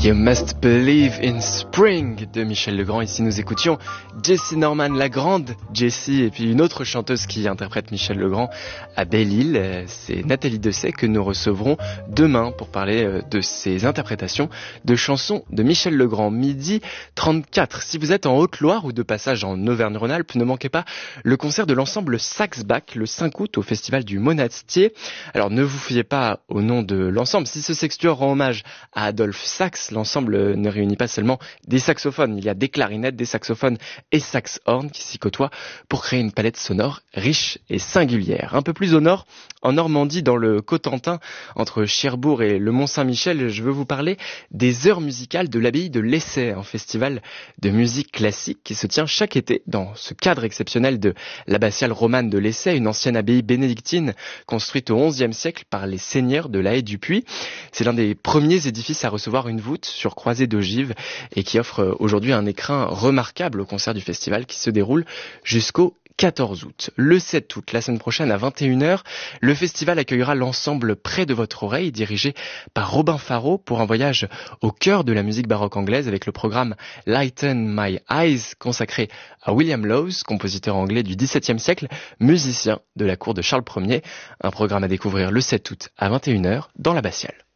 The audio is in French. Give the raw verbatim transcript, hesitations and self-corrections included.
You Must Believe in Spring de Michel Legrand. Ici nous écoutions Jessie Norman, la grande Jessie, et puis une autre chanteuse qui interprète Michel Legrand à Belle-Île. C'est Nathalie Dessay que nous recevrons demain pour parler de ses interprétations de chansons de Michel Legrand. Midi trente-quatre. Si vous êtes en Haute-Loire ou de passage en Auvergne-Rhône-Alpes, ne manquez pas le concert de l'ensemble Saxback le cinq août au festival du Monastier. Alors ne vous fiez pas au nom de l'ensemble. Si ce sextuor rend hommage à Adolphe Sax, l'ensemble ne réunit pas seulement des saxophones. Il y a des clarinettes, des saxophones et sax-horn qui s'y côtoient pour créer une palette sonore riche et singulière. Un peu plus au nord, en Normandie, dans le Cotentin, entre Cherbourg et le Mont-Saint-Michel, je veux vous parler des heures musicales de l'abbaye de Lessay, un festival de musique classique qui se tient chaque été dans ce cadre exceptionnel de l'abbatiale romane de Lessay, une ancienne abbaye bénédictine construite au onzième siècle par les seigneurs de la Haye-du-Puy. C'est l'un des premiers édifices à recevoir une voûte sur croisée d'ogives et qui offre aujourd'hui un écrin remarquable au concert du festival qui se déroule jusqu'au quatorze août. Le sept août, la semaine prochaine à vingt et une heures, le festival accueillera l'ensemble Près de votre oreille, dirigé par Robin Faro, pour un voyage au cœur de la musique baroque anglaise avec le programme Lighten My Eyes, consacré à William Lowes, compositeur anglais du dix-septième siècle, musicien de la cour de Charles Ier. Un programme à découvrir le sept août à vingt et une heures dans l'Abbatiale.